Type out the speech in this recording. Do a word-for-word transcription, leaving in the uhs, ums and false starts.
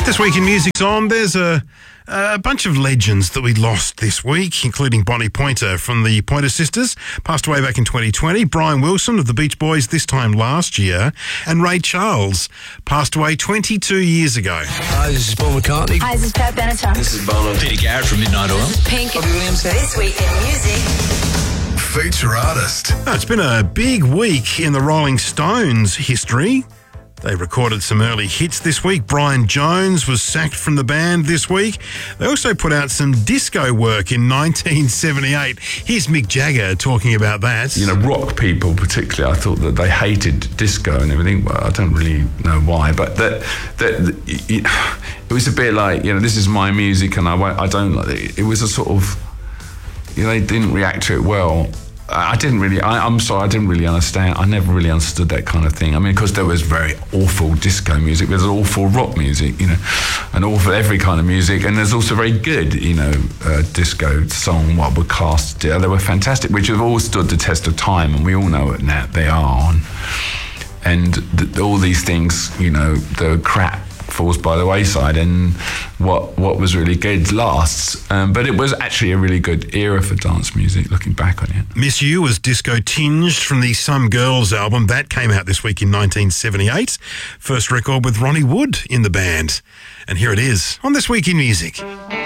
This Week in Music's on. There's a, a bunch of legends that we lost this week, including Bonnie Pointer from the Pointer Sisters, passed away back in twenty twenty. Brian Wilson of the Beach Boys this time last year. And Ray Charles passed away twenty-two years ago. Hi, this is Paul McCartney. Hi, this is Pat Benatar. This is Bono. Peter Garrett from Midnight Oil. Pink. Robbie Williams. This Week in Music. Feature artist. Oh, it's been a big week in the Rolling Stones history. They recorded some early hits this week. Brian Jones was sacked from the band this week. They also put out some disco work in nineteen seventy-eight. Here's Mick Jagger talking about that. You know, rock people particularly, I thought that they hated disco and everything. Well, I don't really know why, but that that it, it was a bit like, you know, this is my music and I won't, I don't like it. It was a sort of, you know, they didn't react to it well. I didn't really, I, I'm sorry, I didn't really understand. I never really understood that kind of thing. I mean, because there was very awful disco music, there's awful rock music, you know, and awful every kind of music. And there's also very good, you know, uh, disco song, what were cast, they were fantastic, which have all stood the test of time. And we all know it now, they are. And th- all these things, you know, the crap falls by the wayside, and what what was really good lasts. Um, but it was actually a really good era for dance music, looking back on it. Miss You was disco-tinged from the Some Girls album. That came out this week in nineteen seventy-eight. First record with Ronnie Wood in the band. And here it is on This Week in Music.